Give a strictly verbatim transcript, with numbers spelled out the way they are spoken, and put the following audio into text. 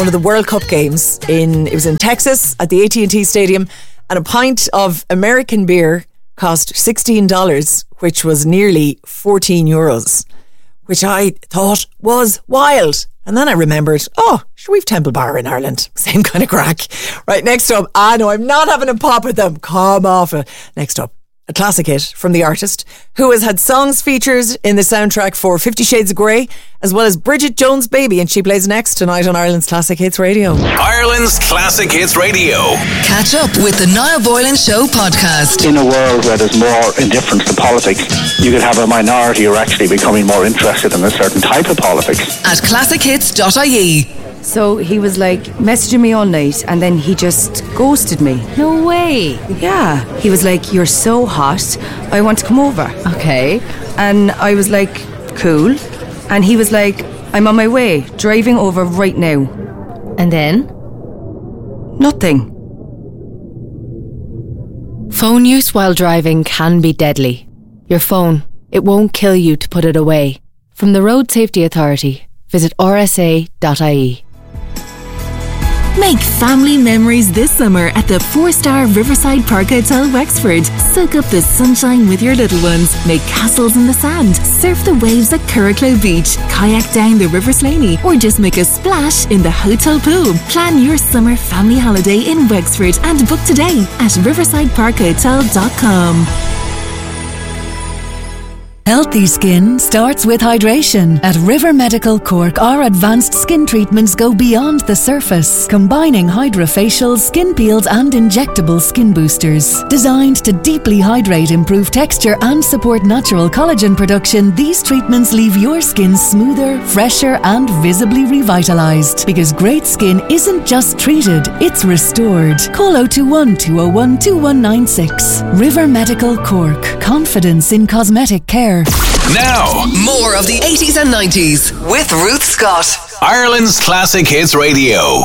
one of the World Cup games in it was in Texas at the A T and T Stadium, and a pint of American beer cost sixteen dollars, which was nearly fourteen euros, which I thought was wild. And then I remembered, oh, sure, we've Temple Bar in Ireland. Same kind of crack. Right, next up, ah no, I'm not having a pop with them. Come off it. Next up, a classic hit from the artist who has had songs featured in the soundtrack for Fifty Shades of Grey, as well as Bridget Jones' Baby, and she plays next tonight on Ireland's Classic Hits Radio. Ireland's Classic Hits Radio. Catch up with the Niall Boylan Show podcast. In a world where there's more indifference to politics, you could have a minority who are actually becoming more interested in a certain type of politics. At classic hits dot I E. So he was like messaging me all night, and then he just ghosted me. No way. Yeah. He was like, you're so hot, I want to come over. Okay. And I was like, cool. And he was like, I'm on my way, driving over right now. And then? Nothing. Phone use while driving can be deadly. Your phone, it won't kill you to put it away. From the Road Safety Authority, visit r s a dot I E. Make family memories this summer at the four-star Riverside Park Hotel Wexford. Soak up the sunshine with your little ones. Make castles in the sand. Surf the waves at Curracloe Beach. Kayak down the River Slaney. Or just make a splash in the hotel pool. Plan your summer family holiday in Wexford and book today at riverside park hotel dot com. Healthy skin starts with hydration. At River Medical Cork, our advanced skin treatments go beyond the surface, combining hydrofacials, skin peels and injectable skin boosters. Designed to deeply hydrate, improve texture and support natural collagen production, these treatments leave your skin smoother, fresher and visibly revitalized. Because great skin isn't just treated, it's restored. Call oh two one, two oh one, two one nine six. River Medical Cork. Confidence in cosmetic care. Now, more of the eighties and nineties with Ruth Scott. Ireland's Classic Hits Radio.